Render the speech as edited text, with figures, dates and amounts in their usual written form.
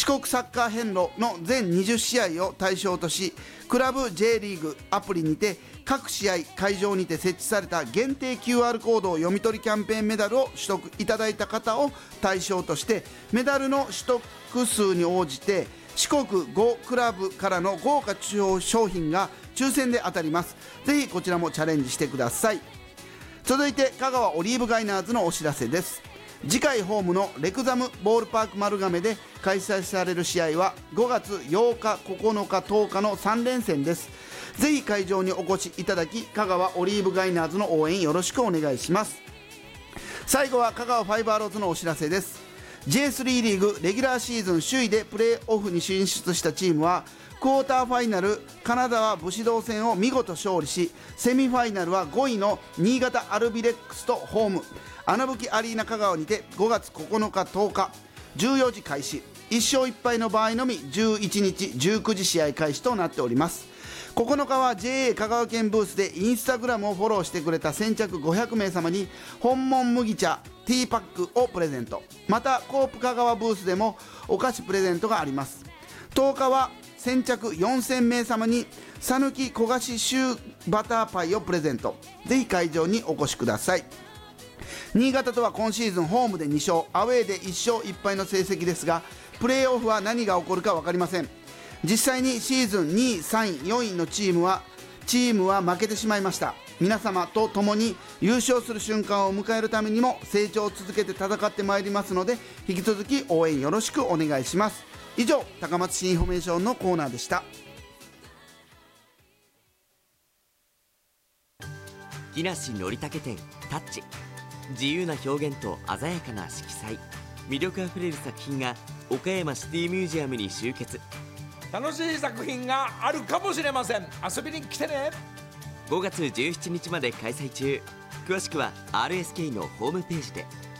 四国サッカー遍路の全20試合を対象とし、クラブ J リーグアプリにて各試合会場にて設置された限定 QR コードを読み取りキャンペーンメダルを取得いただいた方を対象として、メダルの取得数に応じて四国5クラブからの豪華商品が抽選で当たります。ぜひこちらもチャレンジしてください。続いて香川オリーブガイナーズのお知らせです。次回ホームのレクザムボールパーク丸亀で開催される試合は5月8日、9日、10日の3連戦です。ぜひ会場にお越しいただき、香川オリーブガイナーズの応援よろしくお願いします。最後は香川ファイバーローズのお知らせです。 J3 リーグレギュラーシーズン首位でプレーオフに進出したチームはクォーターファイナル金沢武士道戦を見事勝利し、セミファイナルは5位の新潟アルビレックスとホーム穴吹アリーナ香川にて5月9日10日14時開始、1勝1敗の場合のみ11日19時試合開始となっております。9日は JA 香川県ブースでインスタグラムをフォローしてくれた先着500名様に本物麦茶ティーパックをプレゼント。またコープ香川ブースでもお菓子プレゼントがあります。10日は先着4000名様にさぬき焦がしシューバターパイをプレゼント。ぜひ会場にお越しください。新潟とは今シーズンホームで2勝アウェーで1勝1敗の成績ですが、プレーオフは何が起こるか分かりません。実際にシーズン2位3位4位のチームは負けてしまいました。皆様と共に優勝する瞬間を迎えるためにも成長を続けて戦ってまいりますので、引き続き応援よろしくお願いします。以上、高松市インフォメーションのコーナーでした。 木梨憲武展タッチ、自由な表現と鮮やかな色彩、魅力あふれる作品が岡山シティミュージアムに集結。 楽しい作品があるかもしれません。遊びに来てね。 5月17日まで開催中。詳しくは RSK のホームページで。